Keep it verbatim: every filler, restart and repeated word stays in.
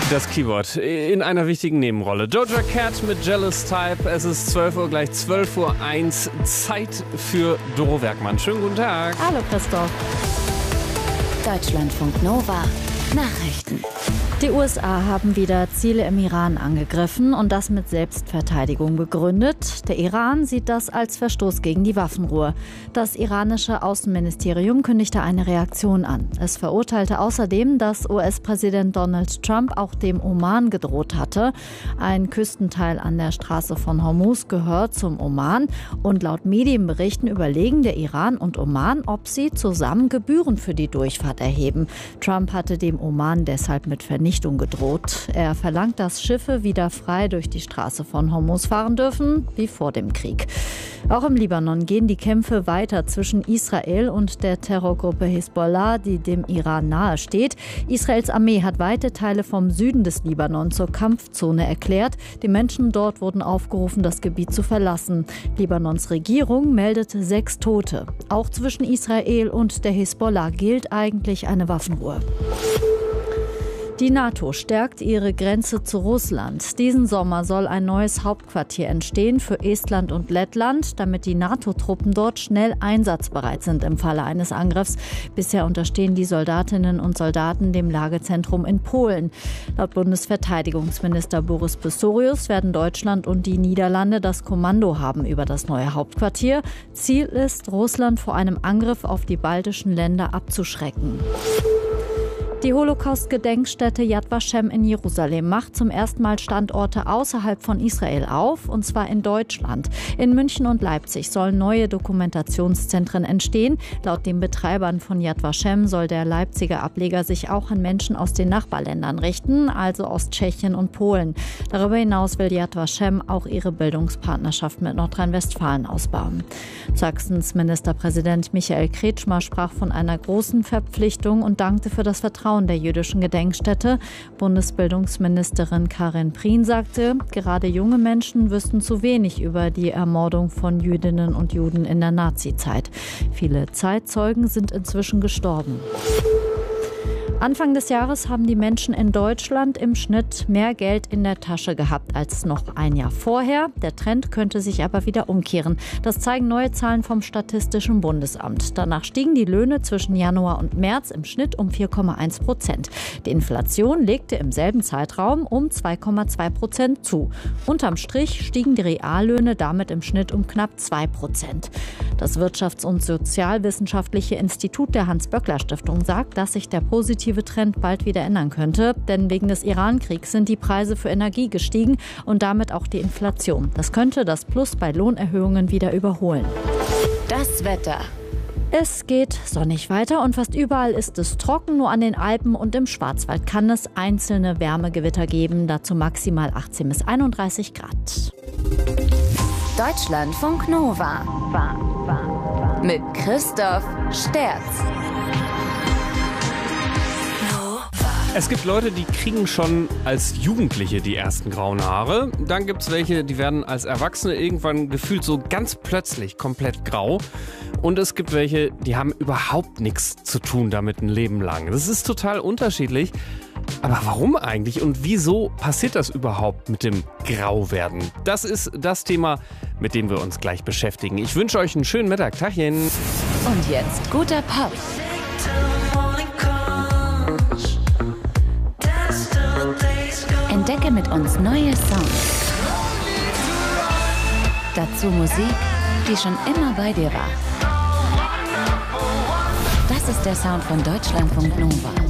Das Keyboard in einer wichtigen Nebenrolle. Doja Cat mit Jealous Type. Es ist zwölf Uhr, gleich zwölf Uhr eins. Zeit für Doro Werkmann. Schönen guten Tag. Hallo Christoph. Deutschlandfunk Nova. Nachrichten. Die U S A haben wieder Ziele im Iran angegriffen und das mit Selbstverteidigung begründet. Der Iran sieht das als Verstoß gegen die Waffenruhe. Das iranische Außenministerium kündigte eine Reaktion an. Es verurteilte außerdem, dass U S-Präsident Donald Trump auch dem Oman gedroht hatte. Ein Küstenteil an der Straße von Hormuz gehört zum Oman und laut Medienberichten überlegen der Iran und Oman, ob sie zusammen Gebühren für die Durchfahrt erheben. Trump hatte dem Oman deshalb mit Vernichtung gedroht. Er verlangt, dass Schiffe wieder frei durch die Straße von Hormuz fahren dürfen, wie vor dem Krieg. Auch im Libanon gehen die Kämpfe weiter zwischen Israel und der Terrorgruppe Hisbollah, die dem Iran nahesteht. Israels Armee hat weite Teile vom Süden des Libanon zur Kampfzone erklärt. Die Menschen dort wurden aufgerufen, das Gebiet zu verlassen. Libanons Regierung meldet sechs Tote. Auch zwischen Israel und der Hisbollah gilt eigentlich eine Waffenruhe. Die NATO stärkt ihre Grenze zu Russland. Diesen Sommer soll ein neues Hauptquartier entstehen für Estland und Lettland, damit die NATO-Truppen dort schnell einsatzbereit sind im Falle eines Angriffs. Bisher unterstehen die Soldatinnen und Soldaten dem Lagezentrum in Polen. Laut Bundesverteidigungsminister Boris Pistorius werden Deutschland und die Niederlande das Kommando haben über das neue Hauptquartier. Ziel ist, Russland vor einem Angriff auf die baltischen Länder abzuschrecken. Die Holocaust-Gedenkstätte Yad Vashem in Jerusalem macht zum ersten Mal Standorte außerhalb von Israel auf, und zwar in Deutschland. In München und Leipzig sollen neue Dokumentationszentren entstehen. Laut den Betreibern von Yad Vashem soll der Leipziger Ableger sich auch an Menschen aus den Nachbarländern richten, also aus Tschechien und Polen. Darüber hinaus will Yad Vashem auch ihre Bildungspartnerschaft mit Nordrhein-Westfalen ausbauen. Sachsens Ministerpräsident Michael Kretschmer sprach von einer großen Verpflichtung und dankte für das Vertrauen der jüdischen Gedenkstätte. Bundesbildungsministerin Karin Prien sagte, gerade junge Menschen wüssten zu wenig über die Ermordung von Jüdinnen und Juden in der Nazizeit. Viele Zeitzeugen sind inzwischen gestorben. Anfang des Jahres haben die Menschen in Deutschland im Schnitt mehr Geld in der Tasche gehabt als noch ein Jahr vorher. Der Trend könnte sich aber wieder umkehren. Das zeigen neue Zahlen vom Statistischen Bundesamt. Danach stiegen die Löhne zwischen Januar und März im Schnitt um vier Komma eins Prozent. Die Inflation legte im selben Zeitraum um zwei Komma zwei Prozent zu. Unterm Strich stiegen die Reallöhne damit im Schnitt um knapp zwei Prozent. Das Wirtschafts- und Sozialwissenschaftliche Institut der Hans-Böckler-Stiftung sagt, dass sich der positive Trend bald wieder ändern könnte, denn wegen des Iran-Kriegs sind die Preise für Energie gestiegen und damit auch die Inflation. Das könnte das Plus bei Lohnerhöhungen wieder überholen. Das Wetter. Es geht sonnig weiter und fast überall ist es trocken. Nur an den Alpen und im Schwarzwald kann es einzelne Wärmegewitter geben, dazu maximal achtzehn bis einunddreißig Grad. Deutschlandfunk Nova. Mit Christoph Sterz. Es gibt Leute, die kriegen schon als Jugendliche die ersten grauen Haare. Dann gibt es welche, die werden als Erwachsene irgendwann gefühlt so ganz plötzlich komplett grau. Und es gibt welche, die haben überhaupt nichts zu tun damit ein Leben lang. Das ist total unterschiedlich. Aber warum eigentlich und wieso passiert das überhaupt mit dem Grauwerden? Das ist das Thema, mit dem wir uns gleich beschäftigen. Ich wünsche euch einen schönen Mittag. Tachchen. Und jetzt guter Pop. Entdecke mit uns neue Songs. Dazu Musik, die schon immer bei dir war. Das ist der Sound von Deutschlandfunk Nova.